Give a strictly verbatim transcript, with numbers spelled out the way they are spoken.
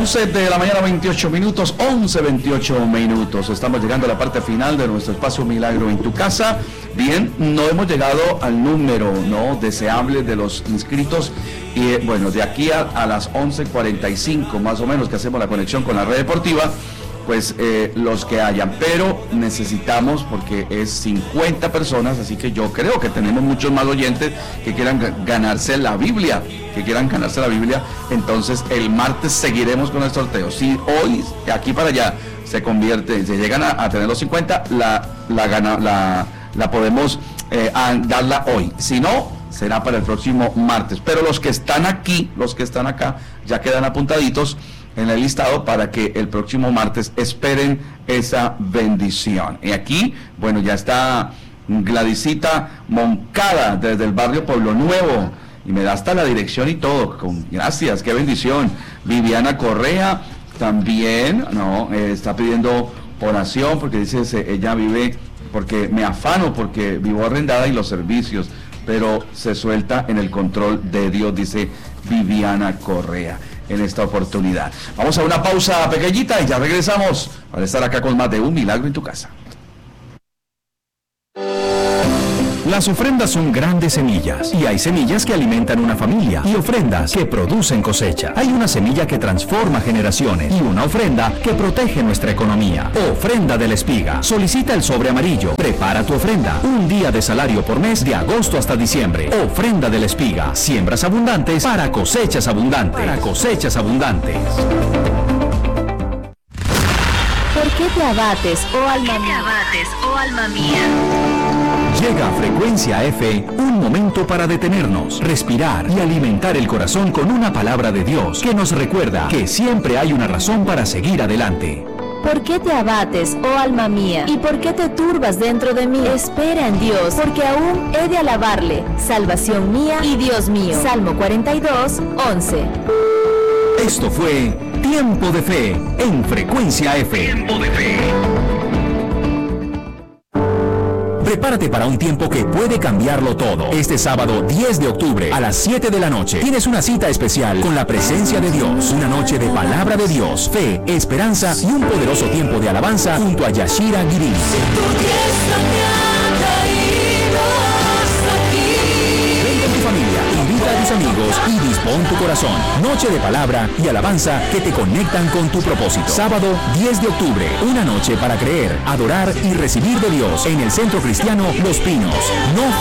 once de la mañana, veintiocho minutos, once, veintiocho minutos. Estamos llegando a la parte final de nuestro espacio Milagro en tu casa. Bien, no hemos llegado al número no deseable de los inscritos. Y bueno, de aquí a, a las once cuarenta y cinco más o menos que hacemos la conexión con la red deportiva, pues eh, los que hayan, pero necesitamos, porque es cincuenta personas, así que yo creo que tenemos muchos más oyentes que quieran ganarse la Biblia, que quieran ganarse la Biblia. Entonces el martes seguiremos con el sorteo. Si hoy, aquí para allá, se convierte, se llegan a, a tener los cincuenta, la, la, gana, la, la podemos eh, a, darla hoy. Si no, será para el próximo martes. Pero los que están aquí, los que están acá, ya quedan apuntaditos en el listado para que el próximo martes esperen esa bendición. Y aquí, bueno, ya está Gladysita Moncada desde el barrio Pueblo Nuevo, y me da hasta la dirección y todo. Con, gracias, qué bendición. Viviana Correa también, no, eh, está pidiendo oración porque dice, se, ella vive, porque me afano porque vivo arrendada y los servicios, pero se suelta en el control de Dios, dice Viviana Correa en esta oportunidad. Vamos a una pausa pequeñita y ya regresamos para estar acá con más de Un Milagro en tu Casa. Las ofrendas son grandes semillas, y hay semillas que alimentan una familia y ofrendas que producen cosecha. Hay una semilla que transforma generaciones y una ofrenda que protege nuestra economía. Ofrenda de la Espiga. Solicita el sobre amarillo. Prepara tu ofrenda. Un día de salario por mes de agosto hasta diciembre. Ofrenda de la Espiga. Siembras abundantes para cosechas abundantes. Para cosechas abundantes. ¿Por qué te abates, oh alma mía? abates, oh alma mía? Llega a Frecuencia F, un momento para detenernos, respirar y alimentar el corazón con una palabra de Dios que nos recuerda que siempre hay una razón para seguir adelante. ¿Por qué te abates, oh alma mía? ¿Y por qué te turbas dentro de mí? Espera en Dios, porque aún he de alabarle, salvación mía y Dios mío. Salmo cuarenta y dos, once. Esto fue Tiempo de Fe en Frecuencia F. Tiempo de Fe. Prepárate para un tiempo que puede cambiarlo todo. Este sábado diez de octubre a las siete de la noche tienes una cita especial con la presencia de Dios. Una noche de palabra de Dios, fe, esperanza y un poderoso tiempo de alabanza junto a Yashira Girin. Ven con tu familia, invita a tus amigos y dispón tu corazón. Noche de palabra y alabanza que te conectan con tu propósito. Sábado diez de octubre, una noche para creer, adorar y recibir de Dios en el Centro Cristiano Los Pinos. No